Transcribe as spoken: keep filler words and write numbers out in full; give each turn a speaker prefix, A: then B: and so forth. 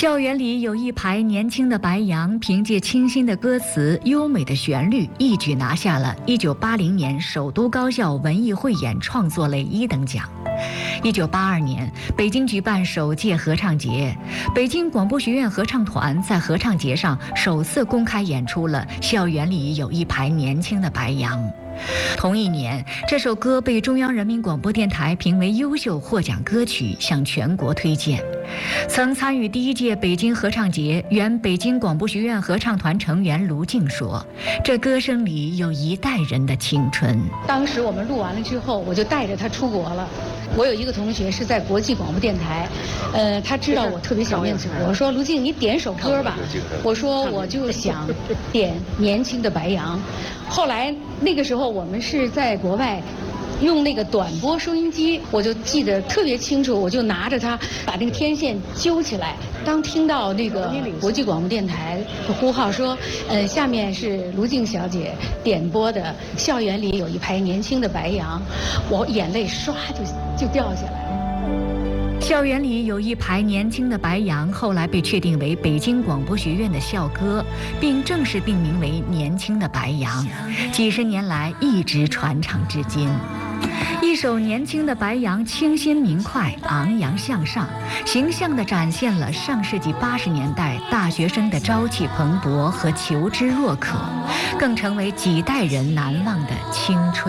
A: 校园里有一排年轻的白杨，凭借清新的歌词、优美的旋律，一举拿下了一九八零年首都高校文艺汇演创作类一等奖。一九八二年，北京举办首届合唱节，北京广播学院合唱团在合唱节上首次公开演出了《校园里有一排年轻的白杨》。同一年，这首歌被中央人民广播电台评为优秀获奖歌曲，向全国推荐。曾参与第一届北京合唱节，原北京广播学院合唱团成员卢静说：“这歌声里有一代人的青春。”
B: 当时我们录完了之后，我就带着他出国了。我有一个同学是在国际广播电台，呃，他知道我特别想念祖国，我说卢静，你点首歌吧。我说我就想点《年轻的白杨》。后来那个时候我们是在国外用那个短波收音机，我就记得特别清楚，我就拿着它把那个天线揪起来。当听到那个国际广播电台的呼号说，呃，下面是卢静小姐点播的《校园里有一排年轻的白杨》，我眼泪唰就就掉下来了。
A: 校园里有一排年轻的白杨，后来被确定为北京广播学院的校歌，并正式定名为《年轻的白杨》，几十年来一直传唱至今。一首《年轻的白杨》清新明快、昂扬向上，形象地展现了上世纪八十年代大学生的朝气蓬勃和求知若渴，更成为几代人难忘的青春。